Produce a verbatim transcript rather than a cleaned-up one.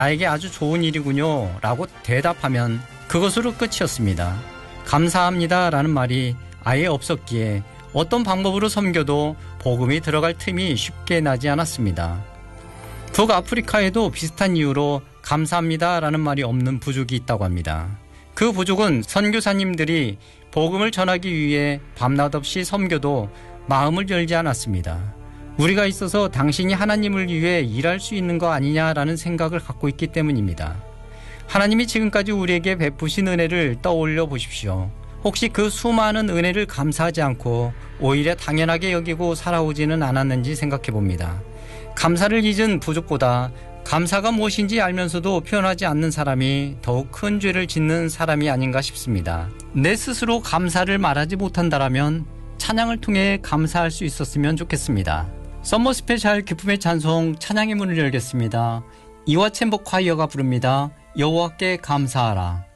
나에게 아주 좋은 일이군요 라고 대답하면 그것으로 끝이었습니다. 감사합니다 라는 말이 아예 없었기에 어떤 방법으로 섬겨도 복음이 들어갈 틈이 쉽게 나지 않았습니다. 북아프리카에도 비슷한 이유로 감사합니다 라는 말이 없는 부족이 있다고 합니다. 그 부족은 선교사님들이 복음을 전하기 위해 밤낮 없이 섬겨도 마음을 열지 않았습니다. 우리가 있어서 당신이 하나님을 위해 일할 수 있는 거 아니냐라는 생각을 갖고 있기 때문입니다. 하나님이 지금까지 우리에게 베푸신 은혜를 떠올려 보십시오. 혹시 그 수많은 은혜를 감사하지 않고 오히려 당연하게 여기고 살아오지는 않았는지 생각해 봅니다. 감사를 잊은 부족보다 감사가 무엇인지 알면서도 표현하지 않는 사람이 더욱 큰 죄를 짓는 사람이 아닌가 싶습니다. 내 스스로 감사를 말하지 못한다라면 찬양을 통해 감사할 수 있었으면 좋겠습니다. 썸머 스페셜 기쁨의 찬송 찬양의 문을 열겠습니다. 이화 챔버 콰이어가 부릅니다. 여호와께 감사하라.